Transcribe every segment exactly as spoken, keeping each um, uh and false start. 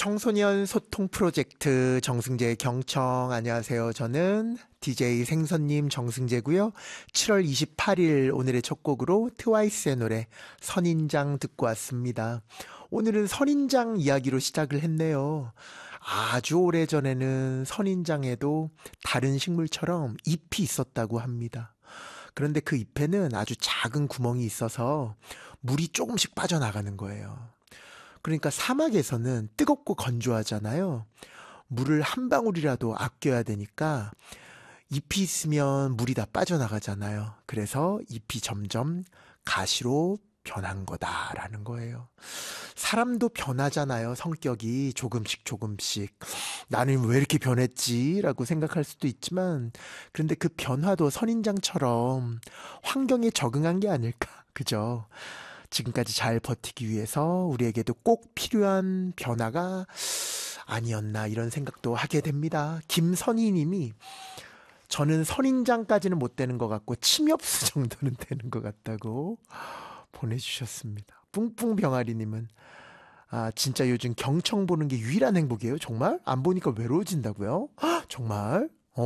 청소년 소통 프로젝트 정승재 경청. 안녕하세요. 저는 디제이 생선님 정승재고요. 칠월 이십팔일 오늘의 첫 곡으로 트와이스의 노래 선인장 듣고 왔습니다. 오늘은 선인장 이야기로 시작을 했네요. 아주 오래전에는 선인장에도 다른 식물처럼 잎이 있었다고 합니다. 그런데 그 잎에는 아주 작은 구멍이 있어서 물이 조금씩 빠져나가는 거예요. 그러니까 사막에서는 뜨겁고 건조하잖아요. 물을 한 방울이라도 아껴야 되니까 잎이 있으면 물이 다 빠져나가잖아요. 그래서 잎이 점점 가시로 변한 거다라는 거예요. 사람도 변하잖아요. 성격이 조금씩 조금씩. 나는 왜 이렇게 변했지? 라고 생각할 수도 있지만, 그런데 그 변화도 선인장처럼 환경에 적응한 게 아닐까. 그죠? 지금까지 잘 버티기 위해서 우리에게도 꼭 필요한 변화가 아니었나 이런 생각도 하게 됩니다. 김선희 님이 저는 선인장까지는 못 되는 것 같고 침엽수 정도는 되는 것 같다고 보내주셨습니다. 뿡뿡병아리 님은 아 진짜 요즘 경청 보는 게 유일한 행복이에요. 정말? 안 보니까 외로워진다고요? 헉, 정말?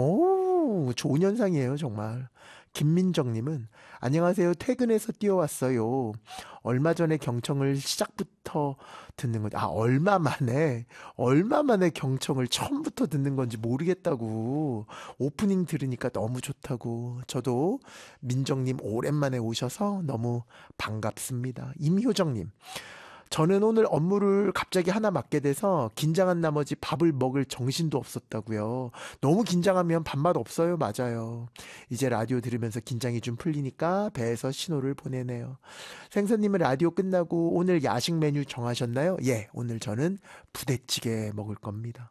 오, 좋은 현상이에요. 정말. 김민정님은 안녕하세요. 퇴근해서 뛰어왔어요. 얼마 전에 경청을 시작부터 듣는 건지, 아 얼마 만에 얼마 만에 경청을 처음부터 듣는 건지 모르겠다고. 오프닝 들으니까 너무 좋다고. 저도 민정님 오랜만에 오셔서 너무 반갑습니다. 임효정님, 저는 오늘 업무를 갑자기 하나 맡게 돼서 긴장한 나머지 밥을 먹을 정신도 없었다고요. 너무 긴장하면 밥맛 없어요. 맞아요. 이제 라디오 들으면서 긴장이 좀 풀리니까 배에서 신호를 보내네요. 생선님은 라디오 끝나고 오늘 야식 메뉴 정하셨나요? 예, 오늘 저는 부대찌개 먹을 겁니다.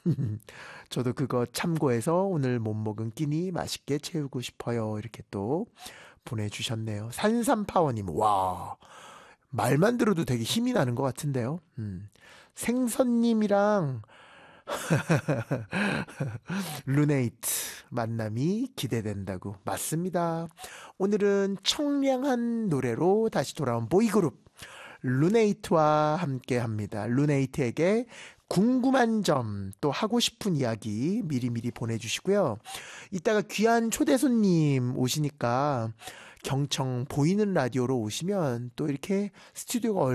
저도 그거 참고해서 오늘 못 먹은 끼니 맛있게 채우고 싶어요. 이렇게 또 보내주셨네요. 산삼파워님, 와, 말만 들어도 되게 힘이 나는 것 같은데요. 음. 생선님이랑 루네이트 만남이 기대된다고. 맞습니다. 오늘은 청량한 노래로 다시 돌아온 보이그룹 루네이트와 함께 합니다. 루네이트에게 궁금한 점, 또 하고 싶은 이야기 미리미리 보내주시고요. 이따가 귀한 초대 손님 오시니까 경청 보이는 라디오로 오시면 또 이렇게 스튜디오가